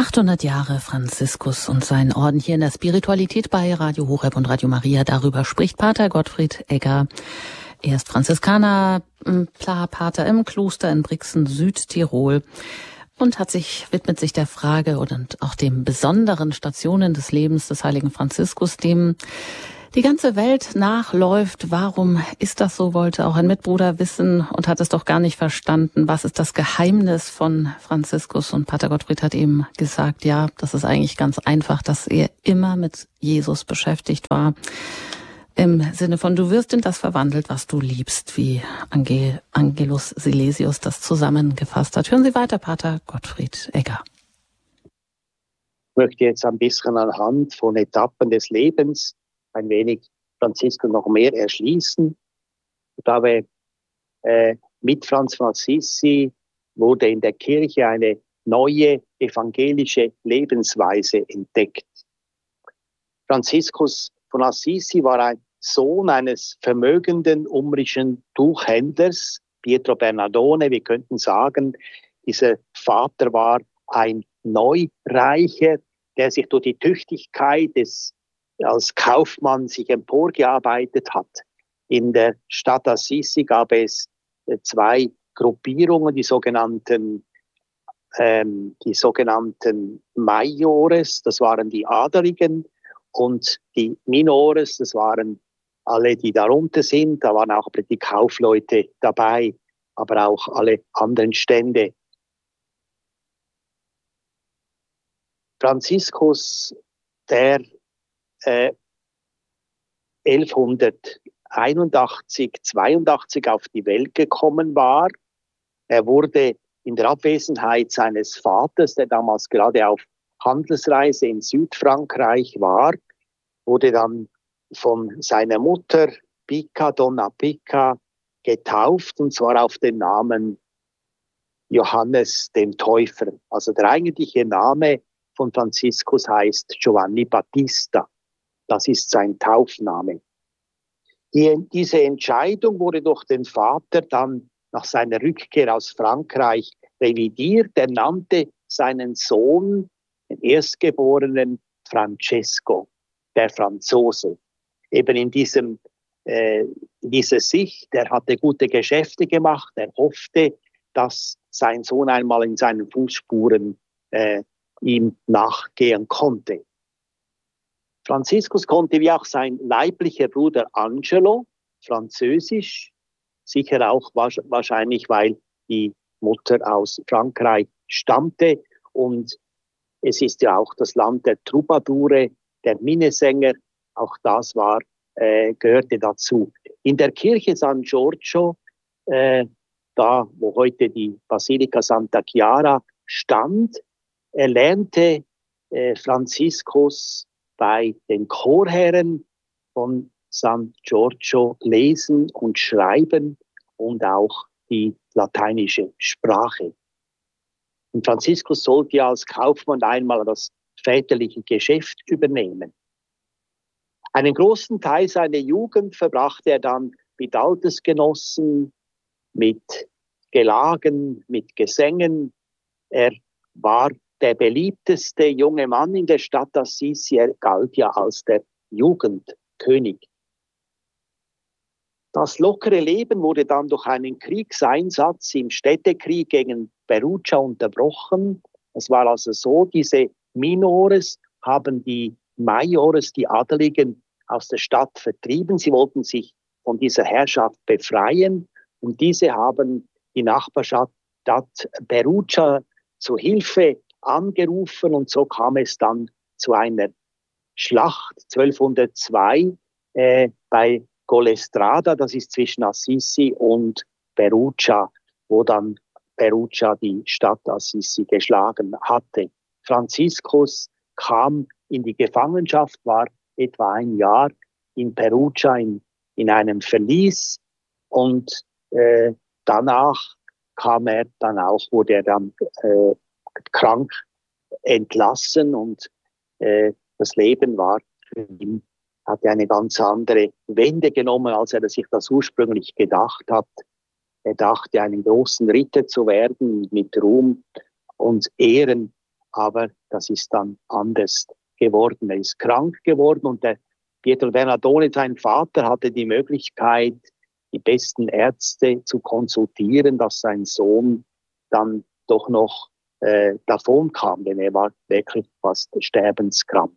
800 Jahre Franziskus und sein Orden hier in der Spiritualität bei Radio Horeb und Radio Maria. Darüber spricht Pater Gottfried Egger. Er ist Franziskaner, Pater im Kloster in Brixen, Südtirol, und widmet sich der Frage und auch den besonderen Stationen des Lebens des heiligen Franziskus, dem die ganze Welt nachläuft. Warum ist das so, wollte auch ein Mitbruder wissen und hat es doch gar nicht verstanden. Was ist das Geheimnis von Franziskus? Und Pater Gottfried hat eben gesagt, ja, das ist eigentlich ganz einfach, dass er immer mit Jesus beschäftigt war. Im Sinne von, du wirst in das verwandelt, was du liebst, wie Angelus Silesius das zusammengefasst hat. Hören Sie weiter, Pater Gottfried Egger. Ich möchte jetzt ein bisschen anhand von Etappen des Lebens ein wenig Franziskus noch mehr erschließen. Ich glaube, mit Franz von Assisi wurde in der Kirche eine neue evangelische Lebensweise entdeckt. Franziskus von Assisi war ein Sohn eines vermögenden umbrischen Tuchhändlers, Pietro Bernardone. Wir könnten sagen, dieser Vater war ein Neureicher, der sich durch die Tüchtigkeit als Kaufmann sich emporgearbeitet hat. In der Stadt Assisi gab es zwei Gruppierungen, die sogenannten Majores, das waren die Adeligen, und die Minores, das waren alle, die darunter sind. Da waren auch die Kaufleute dabei, aber auch alle anderen Stände. Franziskus, der 1181, 82 auf die Welt gekommen war. Er wurde in der Abwesenheit seines Vaters, der damals gerade auf Handelsreise in Südfrankreich war, wurde dann von seiner Mutter Pica, Donna Pica, getauft, und zwar auf den Namen Johannes dem Täufer. Also der eigentliche Name von Franziskus heißt Giovanni Battista. Das ist sein Taufname. Diese Entscheidung wurde durch den Vater dann nach seiner Rückkehr aus Frankreich revidiert. Er nannte seinen Sohn, den Erstgeborenen, Francesco, der Franzose. Eben in dieser Sicht, er hatte gute Geschäfte gemacht, er hoffte, dass sein Sohn einmal in seinen Fußspuren ihm nachgehen konnte. Franziskus konnte wie auch sein leiblicher Bruder Angelo Französisch, sicher auch wahrscheinlich, weil die Mutter aus Frankreich stammte, und es ist ja auch das Land der Troubadoure, der Minnesänger, auch das gehörte dazu. In der Kirche San Giorgio, da wo heute die Basilika Santa Chiara stand, erlernte Franziskus bei den Chorherren von San Giorgio lesen und schreiben und auch die lateinische Sprache. Und Franziskus sollte ja als Kaufmann einmal das väterliche Geschäft übernehmen. Einen großen Teil seiner Jugend verbrachte er dann mit Altersgenossen, mit Gelagen, mit Gesängen. Er war der beliebteste junge Mann in der Stadt Assisi. Er galt ja als der Jugendkönig. Das lockere Leben wurde dann durch einen Kriegseinsatz im Städtekrieg gegen Perugia unterbrochen. Es war also so, diese Minores haben die Majores, die Adeligen, aus der Stadt vertrieben. Sie wollten sich von dieser Herrschaft befreien, und diese haben die Nachbarstadt Perugia zu Hilfe angerufen, und so kam es dann zu einer Schlacht 1202 bei Golestrada, das ist zwischen Assisi und Perugia, wo dann Perugia die Stadt Assisi geschlagen hatte. Franziskus kam in die Gefangenschaft, war etwa ein Jahr in Perugia in einem Verlies, und danach wurde er dann krank entlassen, und das Leben hatte eine ganz andere Wende genommen, als er sich das ursprünglich gedacht hat. Er dachte, einen großen Ritter zu werden mit Ruhm und Ehren, aber das ist dann anders geworden. Er ist krank geworden und der Pietro Bernardone, sein Vater, hatte die Möglichkeit, die besten Ärzte zu konsultieren, dass sein Sohn dann doch noch davon kam, denn er war wirklich fast sterbenskrank.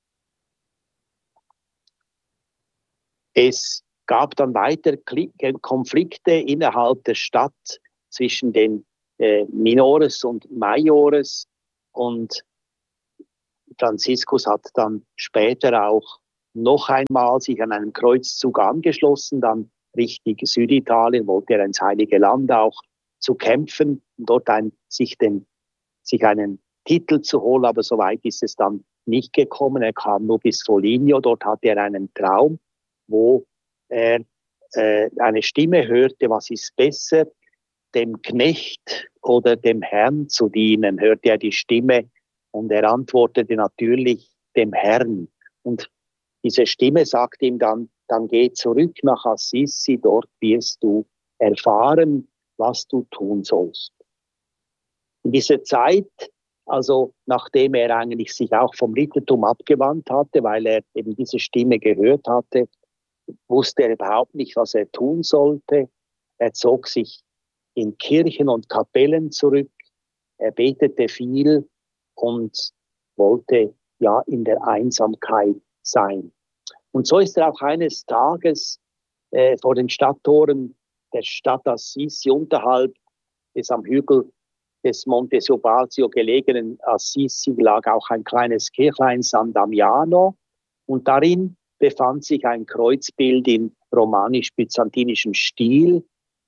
Es gab dann weiter Konflikte innerhalb der Stadt zwischen den Minores und Maiores, und Franziskus hat dann später auch noch einmal sich an einem Kreuzzug angeschlossen, dann Richtung Süditalien, wollte er ins Heilige Land auch zu kämpfen, dort sich einen Titel zu holen, aber so weit ist es dann nicht gekommen. Er kam nur bis Foligno, dort hatte er einen Traum, wo er eine Stimme hörte: Was ist besser, dem Knecht oder dem Herrn zu dienen? Hörte er die Stimme, und er antwortete natürlich dem Herrn. Und diese Stimme sagte ihm dann geh zurück nach Assisi, dort wirst du erfahren, was du tun sollst. In dieser Zeit, also nachdem er eigentlich sich auch vom Rittertum abgewandt hatte, weil er eben diese Stimme gehört hatte, wusste er überhaupt nicht, was er tun sollte. Er zog sich in Kirchen und Kapellen zurück, er betete viel und wollte ja in der Einsamkeit sein. Und so ist er auch eines Tages vor den Stadttoren der Stadt Assisi unterhalb des am Hügel des Monte Subasio gelegenen Assisi lag auch ein kleines Kirchlein San Damiano, und darin befand sich ein Kreuzbild in romanisch-byzantinischem Stil,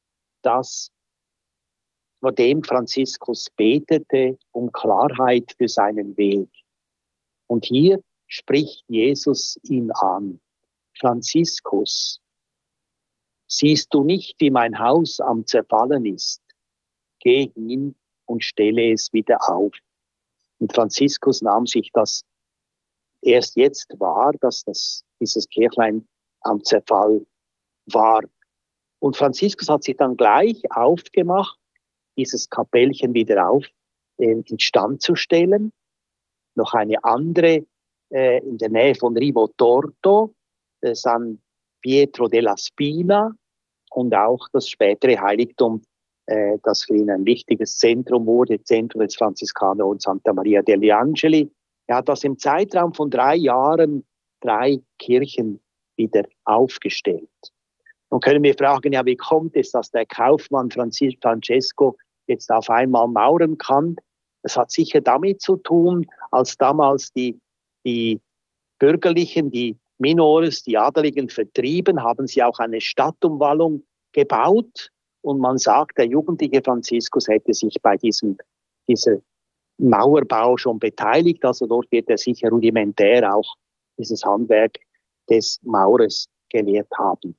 vor dem Franziskus betete um Klarheit für seinen Weg. Und hier spricht Jesus ihn an: Franziskus, siehst du nicht, wie mein Haus am Zerfallen ist? Geh hin und stelle es wieder auf. Und Franziskus nahm sich das erst jetzt wahr, dass dieses Kirchlein am Zerfall war. Und Franziskus hat sich dann gleich aufgemacht, dieses Kapellchen wieder instand zu stellen. Noch eine andere in der Nähe von Rivo Torto, San Pietro della Spina, und auch das spätere Heiligtum, das für ihn ein wichtiges Zentrum wurde, Zentrum des Franziskaner und Santa Maria degli Angeli. Er hat das im Zeitraum von 3 Jahren 3 Kirchen wieder aufgestellt. Nun können wir fragen, ja, wie kommt es, dass der Kaufmann Francesco jetzt auf einmal mauern kann? Das hat sicher damit zu tun, als damals die Bürgerlichen, die Minores, die Adeligen vertrieben, haben sie auch eine Stadtumwallung gebaut. Und man sagt, der jugendliche Franziskus hätte sich bei dieser Mauerbau schon beteiligt. Also dort wird er sicher rudimentär auch dieses Handwerk des Maurers gelernt haben.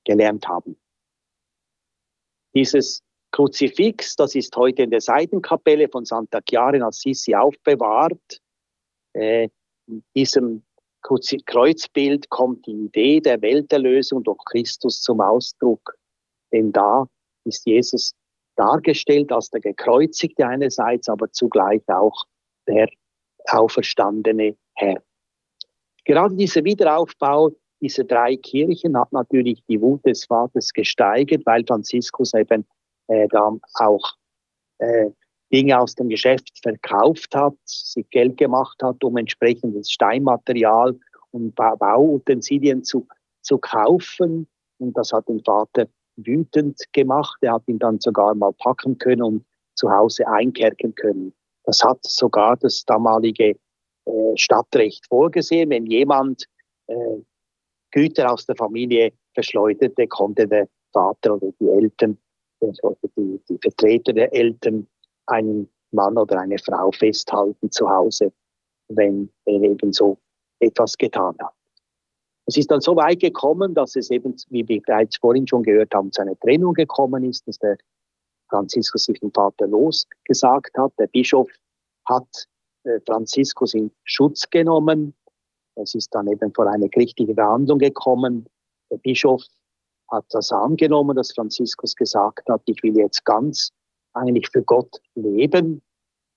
Dieses Kruzifix, das ist heute in der Seitenkapelle von Santa Chiara in Assisi aufbewahrt. In diesem Kreuzbild kommt die Idee der Welterlösung durch Christus zum Ausdruck. Denn da ist Jesus dargestellt als der Gekreuzigte einerseits, aber zugleich auch der auferstandene Herr. Gerade dieser Wiederaufbau dieser 3 Kirchen hat natürlich die Wut des Vaters gesteigert, weil Franziskus eben dann auch Dinge aus dem Geschäft verkauft hat, sich Geld gemacht hat, um entsprechendes Steinmaterial und Bauutensilien zu kaufen. Und das hat den Vater wütend gemacht. Er hat ihn dann sogar mal packen können und zu Hause einkerken können. Das hat sogar das damalige Stadtrecht vorgesehen. Wenn jemand Güter aus der Familie verschleuderte, konnte der Vater oder die Eltern, die Vertreter der Eltern, einen Mann oder eine Frau festhalten zu Hause, wenn er eben so etwas getan hat. Es ist dann so weit gekommen, dass es eben, wie wir bereits vorhin schon gehört haben, zu einer Trennung gekommen ist, dass der Franziskus sich vom Vater losgesagt hat. Der Bischof hat Franziskus in Schutz genommen. Es ist dann eben vor eine gerichtliche Verhandlung gekommen. Der Bischof hat das angenommen, dass Franziskus gesagt hat, ich will jetzt ganz eigentlich für Gott leben.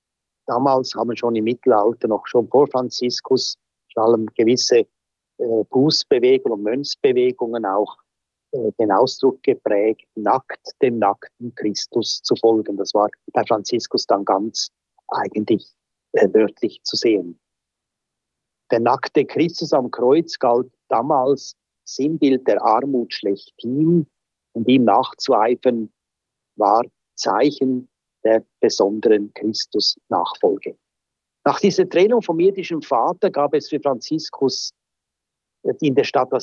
damals haben schon im Mittelalter, noch schon vor Franziskus, vor allem gewisse Bußbewegungen und Mönchsbewegungen auch den Ausdruck geprägt, nackt dem nackten Christus zu folgen. Das war bei Franziskus dann ganz eigentlich wörtlich zu sehen. Der nackte Christus am Kreuz galt damals Sinnbild der Armut schlechthin, und ihm nachzueifern war Zeichen der besonderen Christus-Nachfolge. Nach dieser Trennung vom irdischen Vater gab es für Franziskus in der Stadt